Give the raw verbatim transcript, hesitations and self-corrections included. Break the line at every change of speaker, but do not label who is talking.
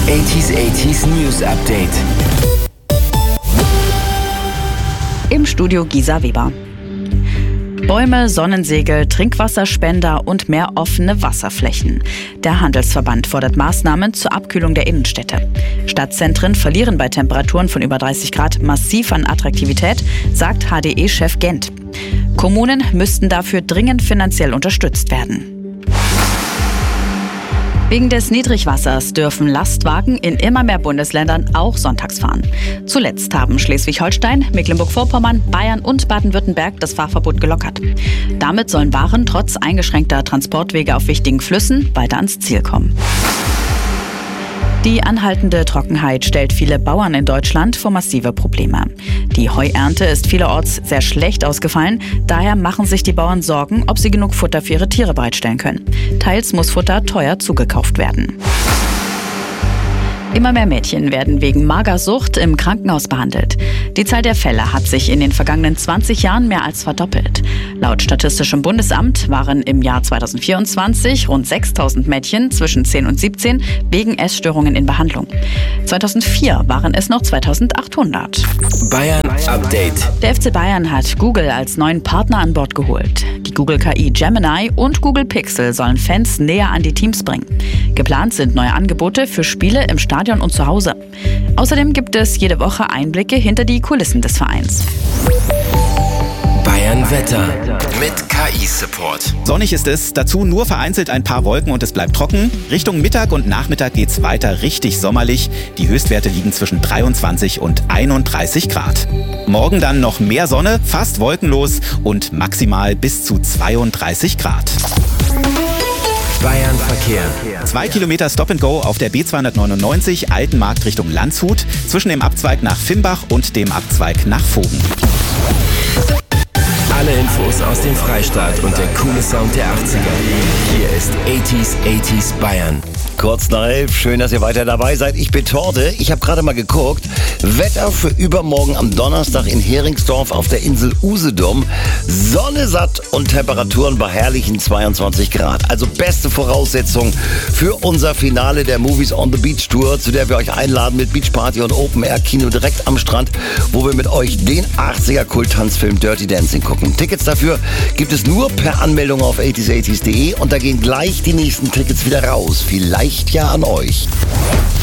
achtziger achtziger News Update.
Im Studio Gisa Weber. Bäume, Sonnensegel, Trinkwasserspender und mehr offene Wasserflächen. Der Handelsverband fordert Maßnahmen zur Abkühlung der Innenstädte. Stadtzentren verlieren bei Temperaturen von über dreißig Grad massiv an Attraktivität, sagt H D E-Chef Gent. Kommunen müssten dafür dringend finanziell unterstützt werden. Wegen des Niedrigwassers dürfen Lastwagen in immer mehr Bundesländern auch sonntags fahren. Zuletzt haben Schleswig-Holstein, Mecklenburg-Vorpommern, Bayern und Baden-Württemberg das Fahrverbot gelockert. Damit sollen Waren trotz eingeschränkter Transportwege auf wichtigen Flüssen weiter ans Ziel kommen. Die anhaltende Trockenheit stellt viele Bauern in Deutschland vor massive Probleme. Die Heuernte ist vielerorts sehr schlecht ausgefallen. Daher machen sich die Bauern Sorgen, ob sie genug Futter für ihre Tiere bereitstellen können. Teils muss Futter teuer zugekauft werden. Immer mehr Mädchen werden wegen Magersucht im Krankenhaus behandelt. Die Zahl der Fälle hat sich in den vergangenen zwanzig Jahren mehr als verdoppelt. Laut Statistischem Bundesamt waren im Jahr zweitausendvierundzwanzig rund sechstausend Mädchen zwischen zehn und siebzehn wegen Essstörungen in Behandlung. zweitausendvier waren es noch zweitausendachthundert.
Bayern Update.
Der F C Bayern hat Google als neuen Partner an Bord geholt. Die Google-K I Gemini und Google Pixel sollen Fans näher an die Teams bringen. Geplant sind neue Angebote für Spiele im Stadion und zu Hause. Außerdem gibt es jede Woche Einblicke hinter die Kulissen des Vereins.
Bayern Wetter mit K I-Support.
Sonnig ist es, dazu nur vereinzelt ein paar Wolken und es bleibt trocken. Richtung Mittag und Nachmittag geht's weiter richtig sommerlich. Die Höchstwerte liegen zwischen dreiundzwanzig und einunddreißig Grad. Morgen dann noch mehr Sonne, fast wolkenlos und maximal bis zu zweiunddreißig Grad.
Bayern Verkehr.
Zwei Kilometer Stop and Go auf der B zweihundertneunundneunzig Altenmarkt Richtung Landshut zwischen dem Abzweig nach Fimbach und dem Abzweig nach Vogen.
Alle Infos aus dem Freistaat und der coole Sound der achtziger. Hier ist achtziger achtziger Bayern.
Kurz nach elf, schön, dass ihr weiter dabei seid. Ich bin Torte, ich habe gerade mal geguckt. Wetter für übermorgen am Donnerstag in Heringsdorf auf der Insel Usedom. Sonne satt und Temperaturen bei herrlichen zweiundzwanzig Grad. Also beste Voraussetzung für unser Finale der Movies on the Beach Tour, zu der wir euch einladen mit Beachparty und Open-Air-Kino direkt am Strand, wo wir mit euch den achtziger-Kult-Tanzfilm Dirty Dancing gucken. Tickets dafür gibt es nur per Anmeldung auf achtziger achtziger punkt de und da gehen gleich die nächsten Tickets wieder raus. Vielleicht ja an euch.